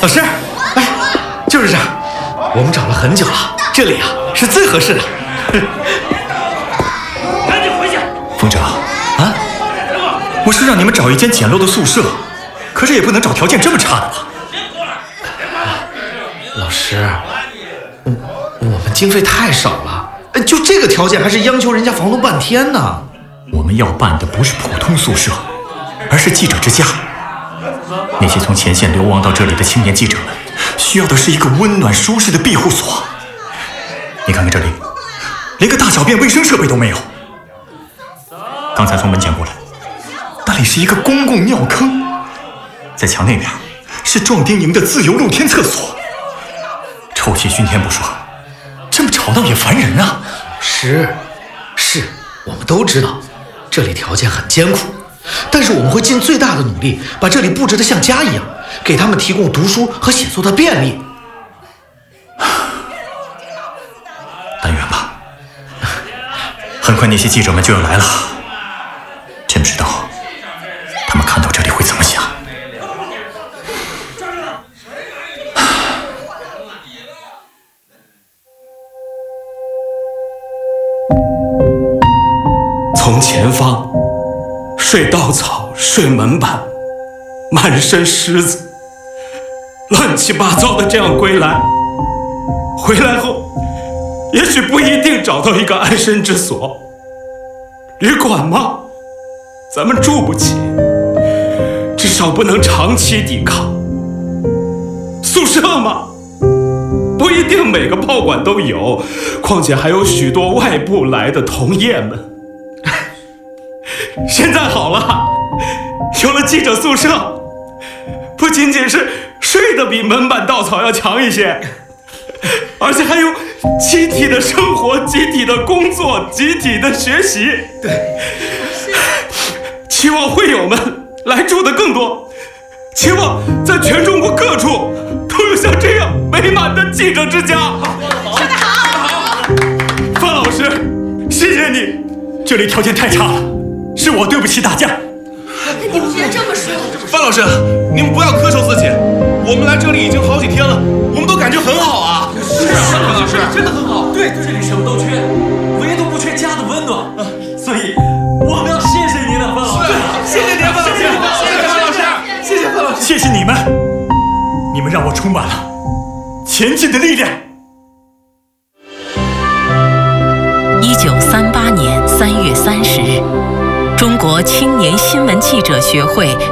老师，哎，就是这儿，我们找了很久了，这里啊是最合适的。 赶紧回去！ 风哲啊，我是让你们找一间简陋的宿舍，可是也不能找条件这么差的吧？ 老师，我们经费太少了，就这个条件还是央求人家房东半天呢。 我们要办的不是普通宿舍，而是记者之家。那些从前线流亡到这里的青年记者们，需要的是一个温暖舒适的庇护所。你看看这里，连个大小便卫生设备都没有。刚才从门前过来，那里是一个公共尿坑，在墙那边是壮丁营的自由露天厕所，臭气熏天不说，这么吵闹也烦人啊！ 是，我们都知道，这里条件很艰苦，但是我们会尽最大的努力，把这里布置得像家一样，给他们提供读书和写作的便利。 但愿吧，很快那些记者们就要来了，真不知道他们看到这里会怎么想。 从前方睡稻草，睡门板，满身虱子，乱七八糟的这样归来，回来后也许不一定找到一个安身之所。旅馆吗？咱们住不起，至少不能长期抵抗。宿舍吗？不一定每个炮馆都有，况且还有许多外部来的同业们。现在好了，有了记者宿舍，不仅仅是睡得比门板稻草要强一些，而且还有集体的生活、集体的工作、集体的学习。 对， 期望会友们来住的更多，期望在全中国各处都有像这样美满的记者之家。 说得好！ 范老师，谢谢你。 这里条件太差了，是我对不起大家。 你不能这么说。 范老师，你们不要苛求自己，我们来这里已经好几天了，我们都感觉很好啊。是啊，范老师， 真的很好。对，这里什么都缺，唯独不缺家的温暖。所以我们要谢谢您的范老师。 谢谢您，范老师，谢谢范老师，谢谢范老师， 谢谢你们，你们让我充满了前进的力量。 1938年3月30日，中国青年新闻记者学会